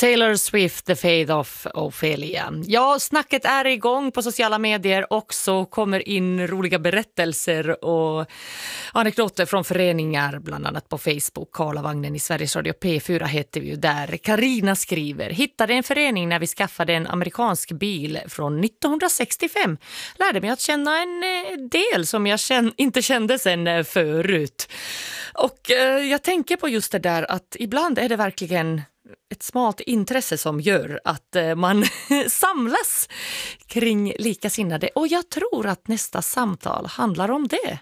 Taylor Swift, The Fate of Ophelia. Ja, snacket är igång på sociala medier och så kommer in roliga berättelser och anekdoter från föreningar, bland annat på Facebook. Karlavagnen i Sveriges Radio P4 heter vi ju där. Carina skriver: hittade en förening när vi skaffade en amerikansk bil från 1965. Lärde mig att känna en del som jag inte kände sen förut. Och jag tänker på just det där att ibland är det verkligen ett smart intresse som gör att man samlas kring likasinnade. Och jag tror att nästa samtal handlar om det.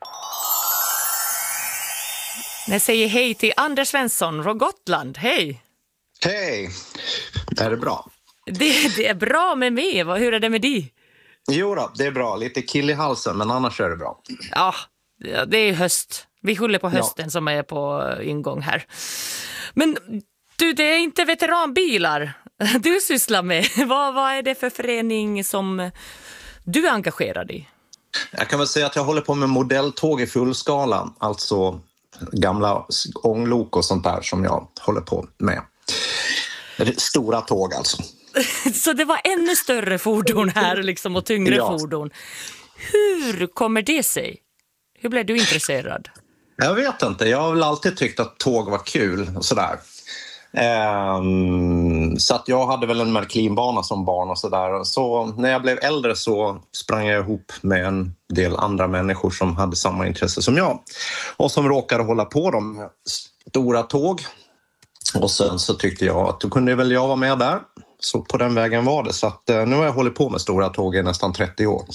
Jag säger hej till Anders Svensson från Gotland. Hej! Hej! Är det bra? Det är bra med mig. Hur är det med dig? Jo då, det är bra. Lite kill i halsen, men annars är det bra. Ja, det är höst. Vi skyller på hösten som är på ingång här. Men du, det är inte veteranbilar du sysslar med. Vad är det för förening som du är engagerad i? Jag kan väl säga att jag håller på med modelltåg i fullskala. Alltså gamla ånglok och sånt där som jag håller på med. Stora tåg alltså. Så det var ännu större fordon här liksom, och tyngre fordon. Hur kommer det sig? Hur blev du intresserad? Jag vet inte. Jag har väl alltid tyckt att tåg var kul och sådär. Så att jag hade väl en Märklinbana som barn och sådär. Så när jag blev äldre så sprang jag ihop med en del andra människor som hade samma intresse som jag. Och som råkade hålla på de stora tåg. Och sen så tyckte jag att då kunde väl jag vara med där. Så på den vägen var det. Så att nu har jag hållit på med stora tåg i nästan 30 år.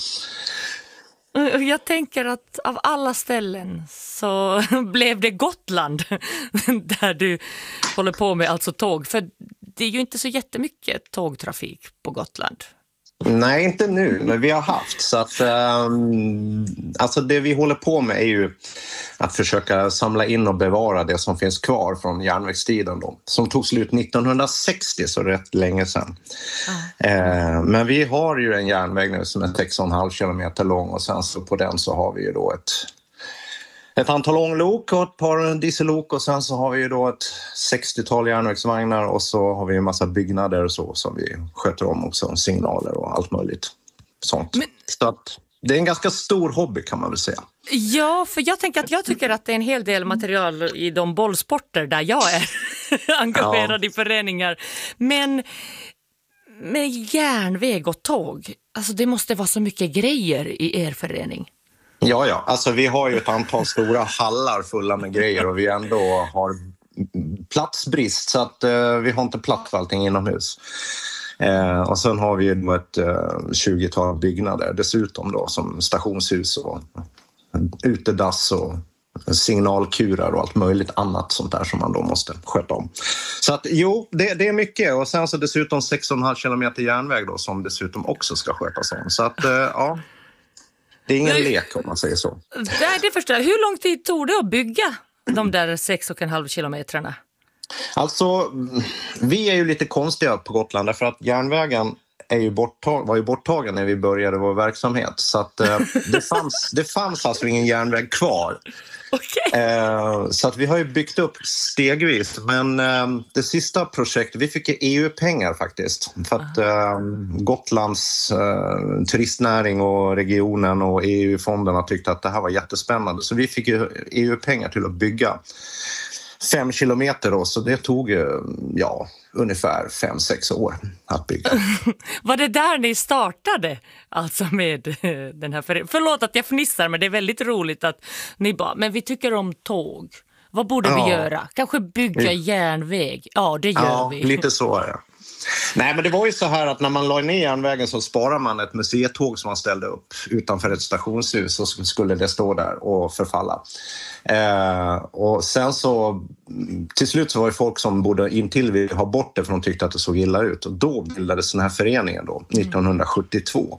Jag tänker att av alla ställen så blev det Gotland där du håller på med alltså tåg. För det är ju inte så jättemycket tågtrafik på Gotland. Nej, inte nu, men vi har haft. Så att, alltså det vi håller på med är ju att försöka samla in och bevara det som finns kvar från järnvägstiden då. Som tog slut 1960, så rätt länge sedan. Men vi har ju en järnväg nu som är 6,5 kilometer lång och sen så på den så har vi ju då ett antal ånglok och ett par diesellok och sen så har vi ju då ett 60-tal järnvägsvagnar och så har vi en massa byggnader och så som vi sköter om också, signaler och allt möjligt sånt. Så att det är en ganska stor hobby kan man väl säga. Ja, för jag tycker att det är en hel del material i de bollsporter där jag är engagerad i föreningar. Men med järnväg och tåg, alltså det måste vara så mycket grejer i er förening. Ja, alltså vi har ju ett antal stora hallar fulla med grejer och vi ändå har platsbrist så att vi har inte plats för allting inomhus. Och sen har vi ju ett 20-tal byggnader dessutom då som stationshus och utedass och signalkurar och allt möjligt annat sånt där som man då måste sköta om. Så att jo, det är mycket och sen så dessutom 6,5 kilometer järnväg då som dessutom också ska skötas om. Så att ja... Det är ingen lek om man säger så. Det förstår jag. Hur lång tid tog det att bygga de där 6,5 kilometrarna? Alltså, vi är ju lite konstiga på Gotland därför att järnvägen var ju borttagen när vi började vår verksamhet. Så att det fanns alltså ingen järnväg kvar. Okay. Så att vi har ju byggt upp stegvis. Men det sista projektet, vi fick EU-pengar faktiskt. För att Gotlands turistnäring och regionen och EU-fonderna tyckte att det här var jättespännande. Så vi fick ju EU-pengar till att bygga 5 kilometer då, så det tog ungefär 5-6 år att bygga. Var det där ni startade alltså med den här Förlåt att jag fnissar, men det är väldigt roligt att ni bara, men vi tycker om tåg. Vad borde vi göra? Kanske bygga järnväg? Ja, det gör vi. Lite så, ja. Nej, men det var ju så här att när man la ner järnvägen så sparar man ett museitåg som man ställde upp utanför ett stationshus och så skulle det stå där och förfalla. Och sen så till slut så var det folk som borde intill ville ha bort det för de tyckte att det såg illa ut och då bildades den här föreningen då 1972.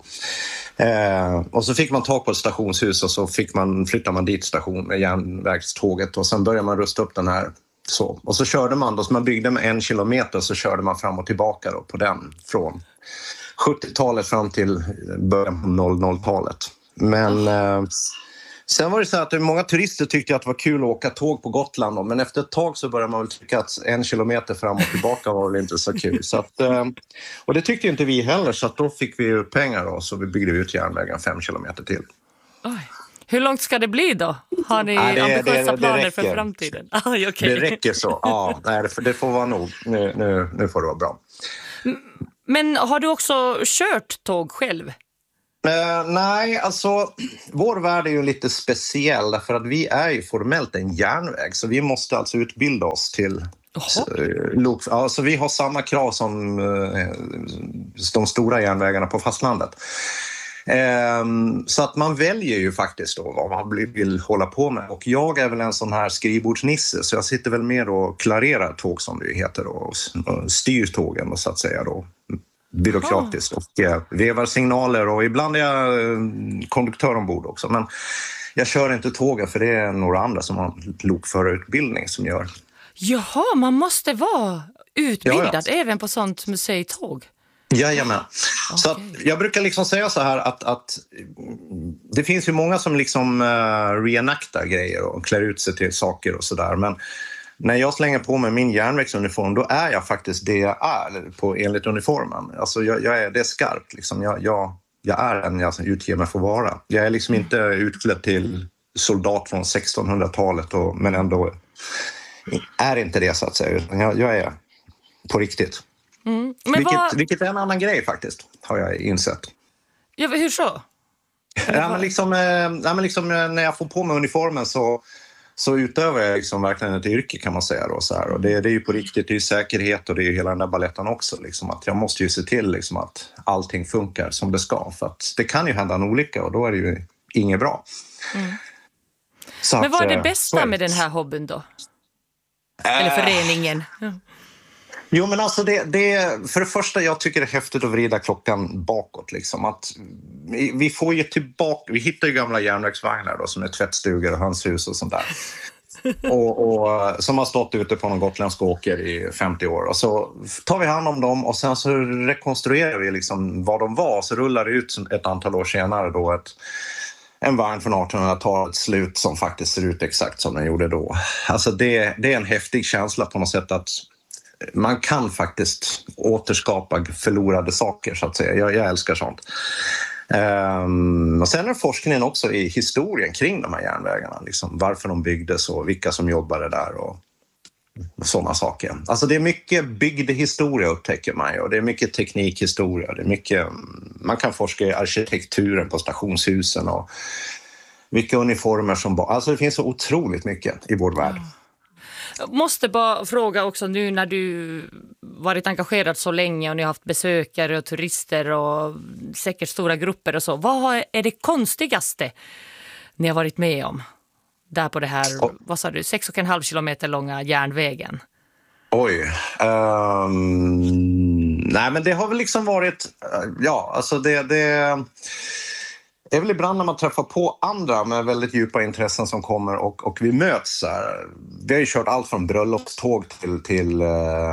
Och så fick man tag på ett stationshus och så flyttade man dit järnvägståget och sen började man rusta upp den här. Så. Och så körde man då, så man byggde med 1 kilometer så körde man fram och tillbaka då på den från 70-talet fram till början på 00-talet. Men Sen var det så att många turister tyckte att det var kul att åka tåg på Gotland då, men efter ett tag så började man väl tycka att 1 kilometer fram och tillbaka var väl inte så kul. Så att, och det tyckte inte vi heller, så att då fick vi ju pengar då, så vi byggde ut järnvägen 5 kilometer till. Oj. Hur långt ska det bli då? Har ni ambitiösa planer för framtiden? Okay. Det räcker så. Ja, det får vara nog. Nu får det vara bra. Men har du också kört tåg själv? Nej, alltså vår värld är ju lite speciell därför att vi är ju formellt en järnväg, så vi måste alltså utbilda oss till lok. Ja, så vi har samma krav som de stora järnvägarna på fastlandet. Så att man väljer ju faktiskt då vad man vill hålla på med, och jag är väl en sån här skrivbordsnisse, så jag sitter väl med och klarerar tåg som det heter och styr tågen och så att säga då byråkratiskt och vevar signaler, och ibland är jag konduktör ombord också, men jag kör inte tågen för det är några andra som har lokförarutbildning som gör. Jaha, man måste vara utbildad även på sånt museitåg. Jajamän. Okay. Så att jag brukar liksom säga så här att det finns ju många som liksom reenaktar grejer och klär ut sig till saker och sådär, men när jag slänger på mig min järnvägsuniform, då är jag faktiskt det jag är enligt uniformen. Alltså det är skarpt liksom. Jag är en jag utger mig för att vara. Jag är liksom inte utklädd till soldat från 1600-talet men ändå är inte det så att säga. Jag är på riktigt. Men vilket är en annan grej faktiskt, har jag insett. Ja, hur så? Men liksom, när jag får på mig uniformen så utövar jag liksom verkligen ett yrke, kan man säga då, så här. Och det är ju på riktigt, det är ju säkerhet och det är ju hela den där balletten också liksom, att jag måste ju se till liksom att allting funkar som det ska, för att det kan ju hända en olycka och då är det ju inget bra. Men vad är det bästa med den här hobbyn då? Eller föreningen? Jo, men alltså det för det första, jag tycker det är häftigt att vrida klockan bakåt liksom, att vi får ju tillbaka, vi hittar ju gamla järnvägsvagnar då som är tvättstugor och hönshus och sånt där. och som har stått ute på någon gotländsk åker i 50 år, och så tar vi hand om dem och sen så rekonstruerar vi liksom vad de var, så rullar det ut ett antal år senare då en vagn från 1800-talets slut som faktiskt ser ut exakt som den gjorde då. Alltså det är en häftig känsla på något sätt att man kan faktiskt återskapa förlorade saker, så att säga. Jag älskar sånt. Och sen är forskningen också i historien kring de här järnvägarna. Liksom, varför de byggdes och vilka som jobbade där och sådana saker. Alltså det är mycket byggdehistoria, upptäcker man ju. Och det är mycket teknikhistoria. Det är mycket, man kan forska i arkitekturen på stationshusen och vilka uniformer som... Alltså det finns så otroligt mycket i vår värld. Jag måste bara fråga också, nu när du varit engagerad så länge och ni har haft besökare och turister och säkert stora grupper och så. Vad är det konstigaste ni har varit med om där på det här, vad sa du, 6,5 kilometer långa järnvägen? Oj. Nej, men det har väl liksom varit, ja, alltså det är väl ibland när man träffar på andra med väldigt djupa intressen som kommer och vi möts här. Vi har ju kört allt från bröllopståg till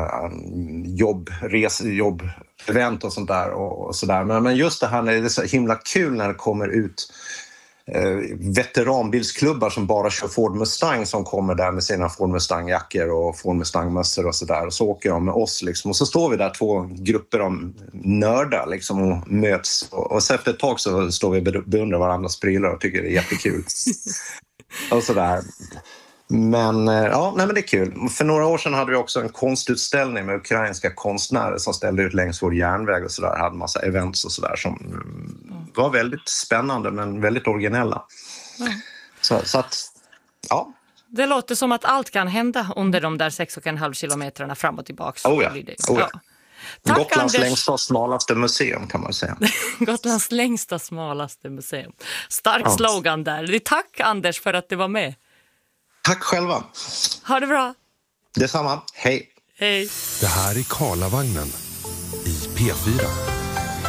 jobbevent och sånt där och sådär. Men just det här, när det är så himla kul när det kommer ut veteranbilsklubbar som bara kör Ford Mustang, som kommer där med sina Ford Mustang-jackor och Ford Mustang-mössor och sådär, och så åker de med oss liksom. Och så står vi där, 2 grupper av nördar liksom, och möts, och så efter ett tag så står vi och beundrar varandras prylar och tycker det är jättekul och sådär. Men ja, nej, men det är kul. För några år sedan hade vi också en konstutställning med ukrainska konstnärer som ställde ut längs vår järnväg och sådär, hade massa events och sådär som var väldigt spännande men väldigt originella. Så att, ja. Det låter som att allt kan hända under de där 6,5 kilometrarna fram och tillbaka. Oh ja. Ja. Tack, Gotlands Anders. längsta och smalaste museum, kan man säga. Gotlands längsta smalaste museum. Stark slogan där. Tack, Anders, för att du var med. Tack själva. Ha det bra. Detsamma. Hej. Hej. Det här är Karlavagnen i P4.